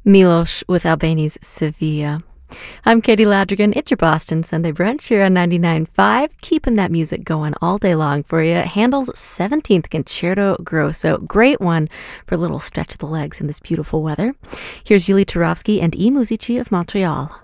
Milos with Albany's Sevilla. I'm Katie Ladrigan. It's your Boston Sunday brunch here on 99.5, keeping that music going all day long for you. Handel's 17th Concerto Grosso. Great one for a little stretch of the legs in this beautiful weather. Here's Yuli Turovsky and E. Musici of Montreal.